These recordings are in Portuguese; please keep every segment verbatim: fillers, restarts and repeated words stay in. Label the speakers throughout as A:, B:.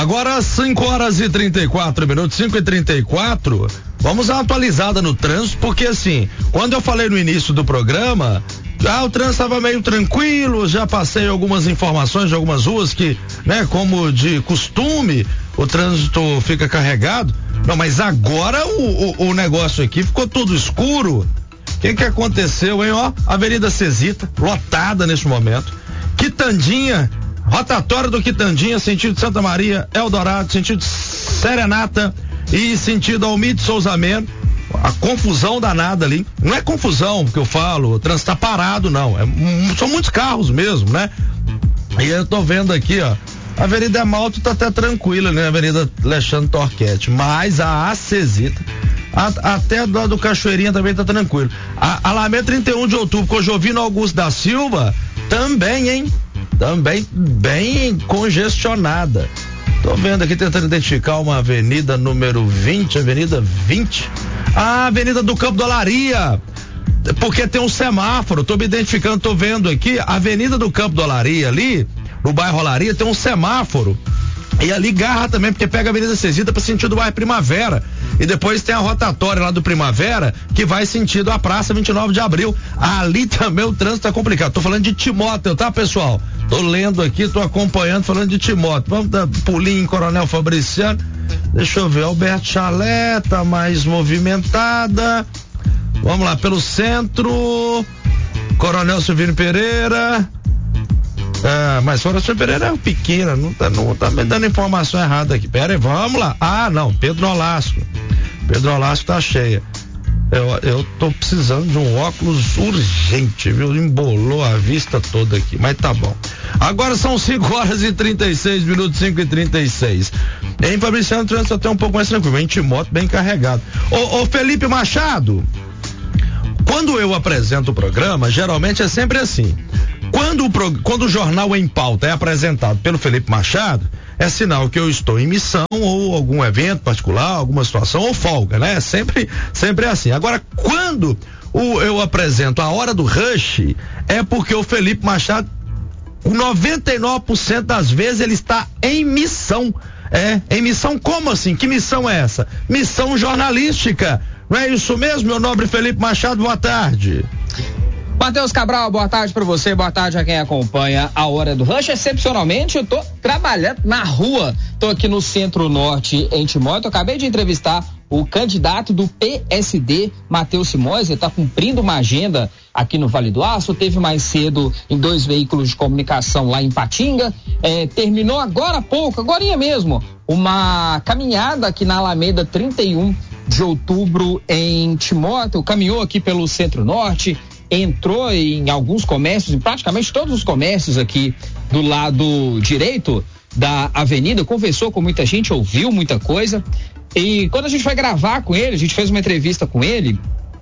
A: Agora cinco horas e trinta e quatro minutos, cinco e trinta e quatro. Vamos dar uma atualizada no trânsito, porque assim, quando eu falei no início do programa, ah, o trânsito estava meio tranquilo, já passei algumas informações de algumas ruas que, né, como de costume, o trânsito fica carregado. Não, mas agora o, o, o negócio aqui ficou tudo escuro. O que que aconteceu, hein, ó? Avenida Cesita, lotada neste momento. Quitandinha, rotatória do Quitandinha, sentido Santa Maria, Eldorado, sentido Serenata e sentido Almir Souza Melo. A confusão danada ali. Não é confusão que eu falo, o trânsito tá parado, não. É, são muitos carros mesmo, né? E eu tô vendo aqui, ó. A Avenida Malto tá até tranquila, né? A Avenida Alexandre Torquete. Mas a Cesita, a, até do, do Cachoeirinha também tá tranquilo. A Alameda trinta e um de outubro, com o Jovino Augusto da Silva, também, hein? Também bem congestionada. Tô vendo aqui, tentando identificar uma avenida número vinte, avenida vinte. A Avenida do Campo do Olaria, porque tem um semáforo, tô me identificando, tô vendo aqui, a Avenida do Campo do Olaria ali, no bairro Olaria, tem um semáforo. E ali garra também, porque pega a Avenida Cesita para sentido do bairro Primavera. E depois tem a rotatória lá do Primavera, que vai sentido a Praça vinte e nove de abril. Ali também o trânsito tá complicado. Tô falando de Timóteo, tá, pessoal? Tô lendo aqui, tô acompanhando, falando de Timóteo. Vamos dar pulinho em Coronel Fabriciano. Deixa eu ver, Alberto Chalé tá mais movimentada. Vamos lá, pelo centro, Coronel Silvino Pereira. Ah, mas Coronel Silvino Pereira é pequena, não tá, não tá me dando informação errada aqui. Pera aí, vamos lá. Ah, não, Pedro Nolasco. Pedro Nolasco tá cheia. Eu, eu tô precisando de um óculos urgente, viu? Embolou a vista toda aqui, mas tá bom. Agora são cinco horas e trinta e seis minutos, cinco e trinta e seis. Em Fabriciano, o trânsito até um pouco mais tranquilo, em Timóteo bem carregado. Ô, ô Felipe Machado, quando eu apresento o programa, geralmente é sempre assim. Quando o, pro, quando o Jornal em Pauta é apresentado pelo Felipe Machado, é sinal que eu estou em missão ou algum evento particular, alguma situação ou folga, né? Sempre, sempre é assim. Agora, quando o, eu apresento a Hora do Rush, é porque o Felipe Machado, noventa e nove por cento das vezes ele está em missão. É, em missão como assim? Que missão é essa? Missão jornalística. Não é isso mesmo, meu nobre Felipe Machado? Boa tarde.
B: Matheus Cabral, boa tarde para você, boa tarde a quem acompanha a Hora do Rush. Excepcionalmente, eu tô trabalhando na rua, tô aqui no Centro-Norte, em Timóteo. Eu acabei de entrevistar o candidato do P S D, Matheus Simões. Ele tá cumprindo uma agenda aqui no Vale do Aço, teve mais cedo em dois veículos de comunicação lá em Patinga, é, terminou agora há pouco, agorinha mesmo, uma caminhada aqui na Alameda trinta e um de outubro em Timóteo, caminhou aqui pelo Centro-Norte, entrou em alguns comércios, em praticamente todos os comércios aqui do lado direito da avenida, conversou com muita gente, ouviu muita coisa, e quando a gente foi gravar com ele, a gente fez uma entrevista com ele,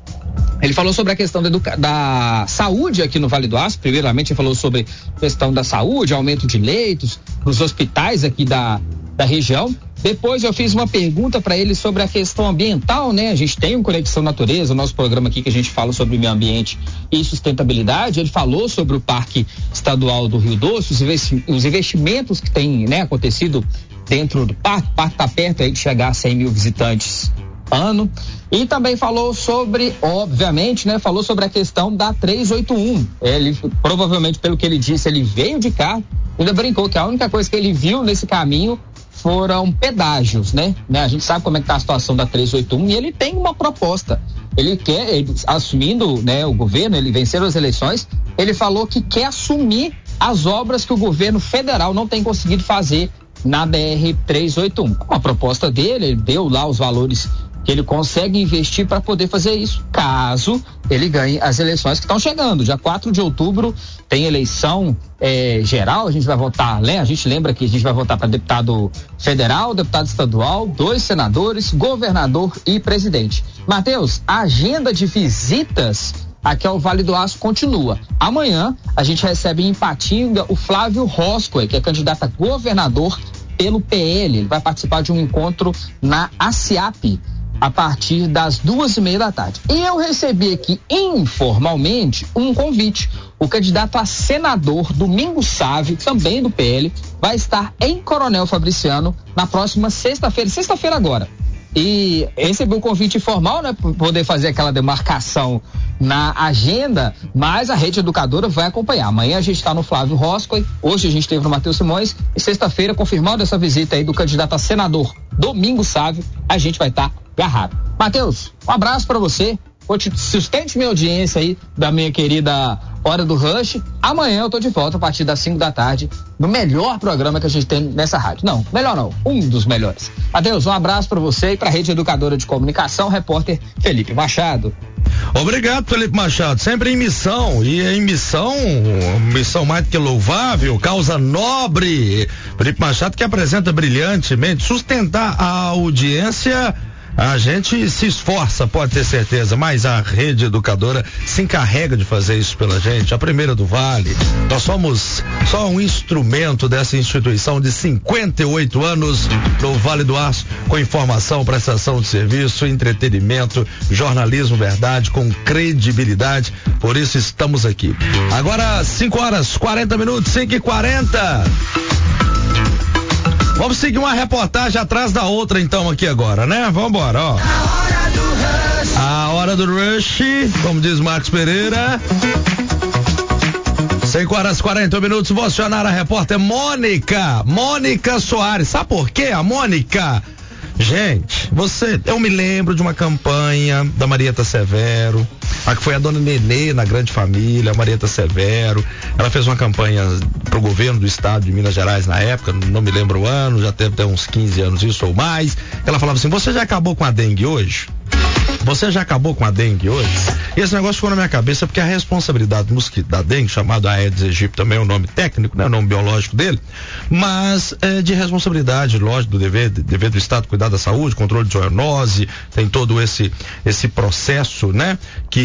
B: ele falou sobre a questão da, educa- da saúde aqui no Vale do Aço. Primeiramente ele falou sobre a questão da saúde, aumento de leitos nos hospitais aqui da, da região. Depois eu fiz uma pergunta para ele sobre a questão ambiental, né? A gente tem um Conexão Natureza, o nosso programa aqui que a gente fala sobre meio ambiente e sustentabilidade. Ele falou sobre o Parque Estadual do Rio Doce, os, investi- os investimentos que têm, né, acontecido dentro do parque. O parque está perto aí de chegar a cem mil visitantes ano. E também falou sobre, obviamente, né? Falou sobre a questão da trezentos e oitenta e um. Ele, provavelmente, pelo que ele disse, ele veio de carro, ainda brincou que a única coisa que ele viu nesse caminho foram pedágios, né? né? A gente sabe como é que tá a situação da trezentos e oitenta e um e ele tem uma proposta. Ele quer, ele, assumindo, né, o governo, ele venceu as eleições, ele falou que quer assumir as obras que o governo federal não tem conseguido fazer na B R trezentos e oitenta e um. Uma proposta dele, ele deu lá os valores que ele consegue investir para poder fazer isso, caso ele ganhe as eleições que estão chegando. Dia quatro de outubro tem eleição eh, geral, a gente vai votar, né? A gente lembra que a gente vai votar para deputado federal, deputado estadual, dois senadores, governador e presidente. Matheus, a agenda de visitas aqui ao Vale do Aço continua. Amanhã a gente recebe em Ipatinga o Flávio Roscoe, que é candidato a governador pelo P L. Ele vai participar de um encontro na ASIAP. a partir das duas e meia da tarde. E eu recebi aqui informalmente um convite. O candidato a senador Domingos Sávio, também do P L, vai estar em Coronel Fabriciano na próxima sexta-feira, sexta-feira agora. E recebi um convite informal, né, para poder fazer aquela demarcação na agenda, mas a Rede Educadora vai acompanhar. Amanhã a gente está no Flávio Roscoe, hoje a gente esteve no Matheus Simões, e sexta-feira, confirmando essa visita aí do candidato a senador Domingos Sávio, a gente vai estar agarrado. Matheus, um abraço para você, sustente minha audiência aí da minha querida Hora do Rush. Amanhã eu tô de volta a partir das cinco da tarde no melhor programa que a gente tem nessa rádio. Não, melhor não, um dos melhores. Adeus, um abraço para você e para a Rede Educadora de Comunicação, repórter Felipe Machado.
A: Obrigado, Felipe Machado, sempre em missão, e em missão, missão mais do que louvável, causa nobre. Felipe Machado que apresenta brilhantemente, sustentar a audiência. A gente se esforça, pode ter certeza, mas a Rede Educadora se encarrega de fazer isso pela gente, a primeira do Vale. Nós somos só um instrumento dessa instituição de cinquenta e oito anos no Vale do Aço, com informação, prestação de serviço, entretenimento, jornalismo verdade, com credibilidade. Por isso estamos aqui. Agora, cinco horas, quarenta minutos, cinco e quarenta. Vamos seguir uma reportagem atrás da outra então aqui agora, né? Vamos embora, ó. A hora do rush, como diz Marcos Pereira. cinco horas e quarenta minutos, vou acionar a repórter Mônica, Mônica Soares. Sabe por quê? A Mônica, gente, você, eu me lembro de uma campanha da Marieta Severo, a que foi a dona Nenê na Grande Família, a Marieta Severo. Ela fez uma campanha pro governo do estado de Minas Gerais na época, não me lembro o ano, já deve ter uns quinze anos isso ou mais. Ela falava assim: você já acabou com a dengue hoje? Você já acabou com a dengue hoje? E esse negócio ficou na minha cabeça porque a responsabilidade do mosquito da dengue, chamado Aedes aegypti, também é o nome técnico, né? O nome biológico dele, mas é de responsabilidade, lógico, do dever, dever do Estado cuidar da saúde, controle de zoonose, tem todo esse esse processo, né?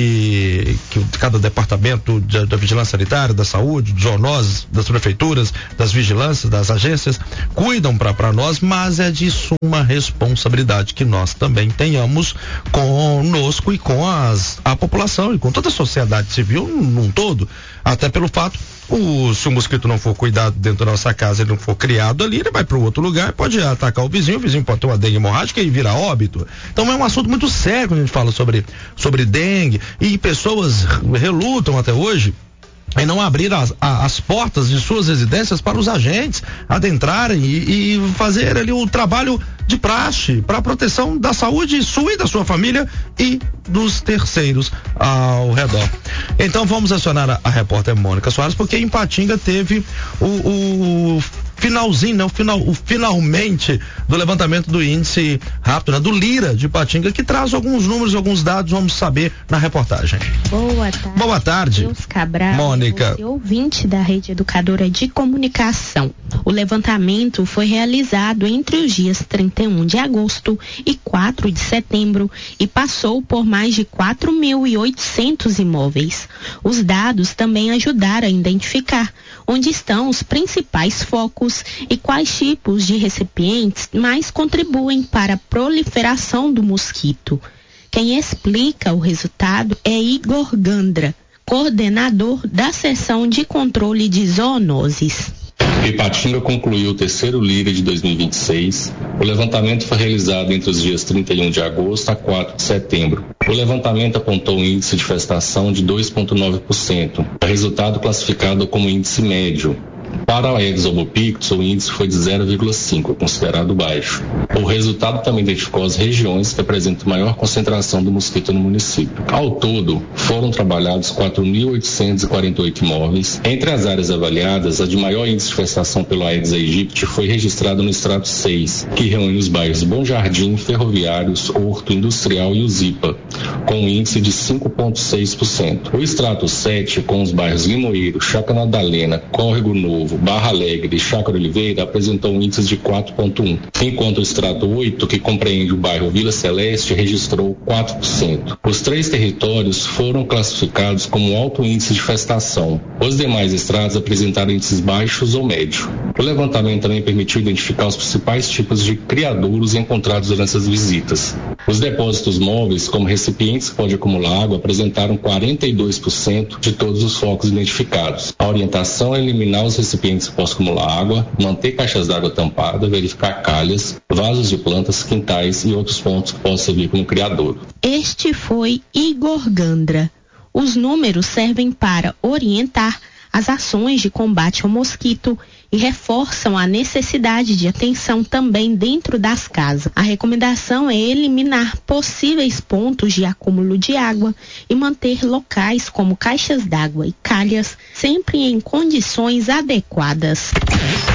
A: Que, que cada departamento de, da vigilância sanitária, da saúde, de zoonoses, das prefeituras, das vigilâncias, das agências, cuidam para nós, mas é de suma responsabilidade que nós também tenhamos conosco e com as, a população e com toda a sociedade civil num todo, até pelo fato, o, se o mosquito não for cuidado dentro da nossa casa, ele não for criado ali, ele vai para outro lugar, pode atacar o vizinho, o vizinho pode ter uma dengue hemorrágica e virar óbito. Então é um assunto muito sério quando a gente fala sobre, sobre dengue, e pessoas relutam até hoje em não abrir as, as portas de suas residências para os agentes adentrarem e, e fazer ali o trabalho de praxe para a proteção da saúde sua e da sua família e dos terceiros ao redor. Então vamos acionar a, a repórter Mônica Soares, porque em Patinga teve o, o finalzinho, né? O final, o finalmente do levantamento do índice rápido, né? Do Lira de Patinga, que traz alguns números, alguns dados, vamos saber na reportagem.
C: Boa tarde.
A: Boa tarde.
C: Deus Cabral,
A: Mônica.
C: você ouvinte da Rede Educadora de Comunicação. O levantamento foi realizado entre os dias trinta e um de agosto e quatro de setembro e passou por mais de quatro mil e oitocentos imóveis. Os dados também ajudaram a identificar onde estão os principais focos e quais tipos de recipientes mais contribuem para a proliferação do mosquito. Quem explica o resultado é Igor Gandra, coordenador da seção de controle de zoonoses.
D: Ipatinga concluiu o terceiro Lira de dois mil e vinte e seis. O levantamento foi realizado entre os dias trinta e um de agosto a quatro de setembro. O levantamento apontou um índice de infestação de dois vírgula nove por cento, resultado classificado como índice médio. Para o Aedes albopictus, o índice foi de zero vírgula cinco, considerado baixo. O resultado também identificou as regiões que apresentam maior concentração do mosquito no município. Ao todo, foram trabalhados quatro mil oitocentos e quarenta e oito imóveis. Entre as áreas avaliadas, a de maior índice de infestação pelo Aedes aegypti foi registrada no extrato seis, que reúne os bairros Bom Jardim, Ferroviários, Horto, Industrial e Uzipa, com um índice de cinco vírgula seis por cento. O extrato sete, com os bairros Limoeiro, Chácara Madalena, Córrego Novo, Barra Alegre e Chácara Oliveira, apresentou um índice de quatro vírgula um por cento, enquanto o extrato oito, que compreende o bairro Vila Celeste, registrou quatro por cento. Os três territórios foram classificados como alto índice de infestação. Os demais estratos apresentaram índices baixos ou médios. O levantamento também permitiu identificar os principais tipos de criadouros encontrados durante as visitas. Os depósitos móveis, como recipientes que podem acumular água, apresentaram quarenta e dois por cento de todos os focos identificados. A orientação é eliminar os recipientes que possam acumular água, manter caixas d'água tampadas, verificar calhas, vasos de plantas, quintais e outros pontos que possam servir como criadouro.
C: Este foi Igor Gandra. Os números servem para orientar as ações de combate ao mosquito e reforçam a necessidade de atenção também dentro das casas. A recomendação é eliminar possíveis pontos de acúmulo de água e manter locais como caixas d'água e calhas sempre em condições adequadas.